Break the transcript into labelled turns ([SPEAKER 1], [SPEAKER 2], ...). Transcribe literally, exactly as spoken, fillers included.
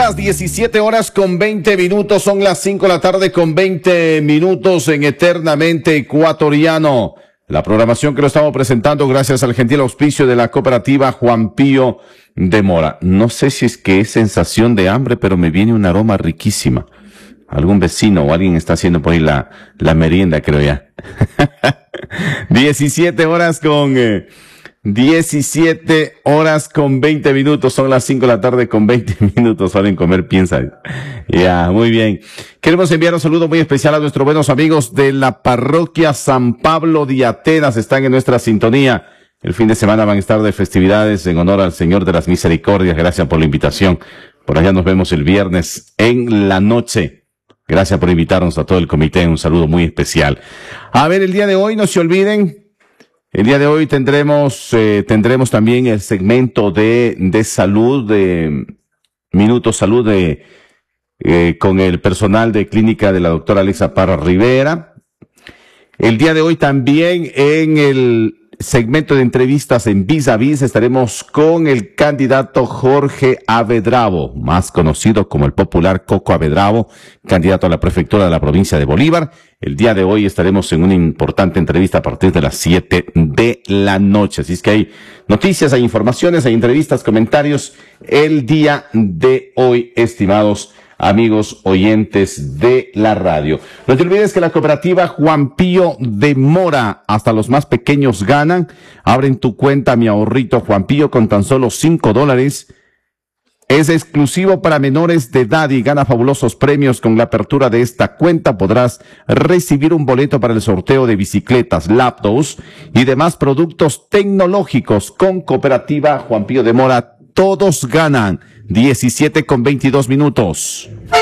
[SPEAKER 1] las diecisiete horas con veinte minutos, son las cinco de la tarde con veinte minutos en Eternamente Ecuatoriano. La programación que lo estamos presentando gracias al gentil auspicio de la cooperativa Juan Pío de Mora. No sé si es que es sensación de hambre, pero me viene un aroma riquísima. Algún vecino o alguien está haciendo por ahí la, la merienda, creo ya. diecisiete horas con... Eh, diecisiete horas con veinte minutos, son las cinco de la tarde con veinte minutos, salen comer, piensa. Ya, muy bien. Queremos enviar un saludo muy especial a nuestros buenos amigos de la parroquia San Pablo de Atenas, están en nuestra sintonía. El fin de semana van a estar de festividades en honor al Señor de las Misericordias. Gracias por la invitación. Por allá nos vemos el viernes en la noche. Gracias por invitarnos a todo el comité, un saludo muy especial. A ver, el día de hoy no se olviden. El día de hoy tendremos, eh, tendremos también el segmento de, de salud, de Minuto Salud de, eh, con el personal de clínica de la doctora Alexa Parra Rivera. El día de hoy también en el segmento de entrevistas en Vis a Vis estaremos con el candidato Jorge Avedravo, más conocido como el popular Coco Avedravo, candidato a la prefectura de la provincia de Bolívar. El día de hoy estaremos en una importante entrevista a partir de las siete de la noche. Así es que hay noticias, hay informaciones, hay entrevistas, comentarios el día de hoy, estimados amigos oyentes de la radio. No te olvides que la cooperativa Juan Pío de Mora, hasta los más pequeños ganan. Abren tu cuenta Mi Ahorrito Juan Pío con tan solo cinco dólares. Es exclusivo para menores de edad y gana fabulosos premios. Con la apertura de esta cuenta podrás recibir un boleto para el sorteo de bicicletas, laptops y demás productos tecnológicos. Con cooperativa Juan Pío de Mora, todos ganan. diecisiete con veintidós minutos.